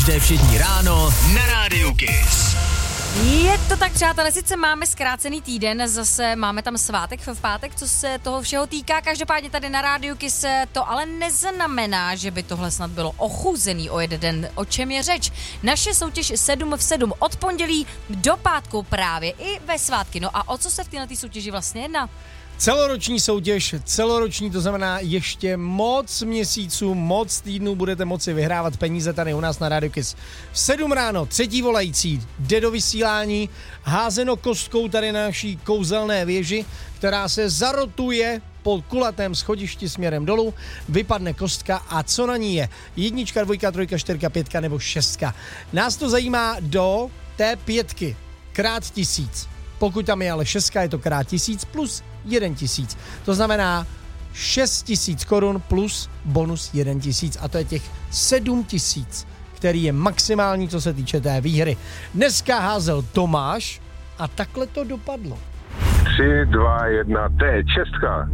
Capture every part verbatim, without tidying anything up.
Každé všední ráno na Rádiu Kiss. Je to tak, přátelé, sice máme zkrácený týden, zase máme tam svátek v pátek, co se toho všeho týká, každopádně tady na Rádiu Kiss to ale neznamená, že by tohle snad bylo ochuzený o jeden den, o čem je řeč. Naše soutěž sedm v sedm od pondělí do pátku právě i ve svátky. No a o co se v této soutěži vlastně jedná? Celoroční soutěž, celoroční, to znamená ještě moc měsíců, moc týdnů budete moci vyhrávat peníze tady u nás na Radio Kiss. V sedm ráno, třetí volající, jde do vysílání, házeno kostkou tady na naší kouzelné věži, která se zarotuje po kulatém schodišti směrem dolů, vypadne kostka a co na ní je? Jednička, dvojka, trojka, čtyřka, pětka nebo šestka. Nás to zajímá do té pětky, krát tisíc. Pokud tam je ale šestka, je to krát tisíc plus jeden tisíc. To znamená šest tisíc korun plus bonus jeden tisíc a to je těch sedm tisíc, který je maximální, co se týče té výhry. Dneska házel Tomáš a takhle to dopadlo. tři, dva, jedna, teď šestka.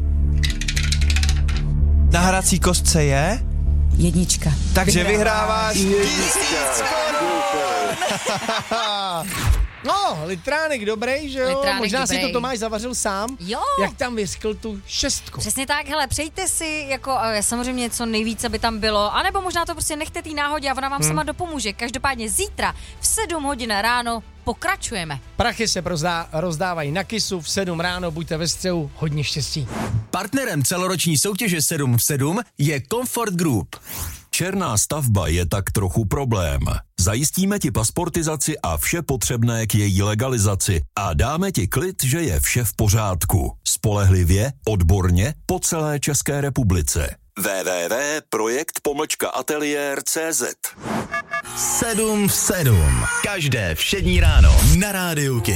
Na hrací kostce je? Jednička. Takže vyhráváš tisíc No, litránek dobrý, že jo? Litránek Možná dobrý. si to Tomáš zavařil sám, Jo. jak tam vyskl tu šestku. Přesně tak, hele, přejte si jako uh, samozřejmě co nejvíce, aby tam bylo, anebo možná to prostě nechte tý náhodě a ona vám hmm. sama dopomůže. Každopádně zítra v sedm hodin ráno pokračujeme. Prachy se prozdá, rozdávají na Kissu v sedm ráno, buďte ve střehu, hodně štěstí. Partnerem celoroční soutěže sedm v sedm je Comfort Group. Černá stavba je tak trochu problém. Zajistíme ti pasportizaci a vše potřebné k její legalizaci a dáme ti klid, že je vše v pořádku. Spolehlivě, odborně, po celé České republice. w w w tečka projekt pomlčka ateliér tečka cé zet sedm v sedm. Každé všední ráno na Rádiu Kiss.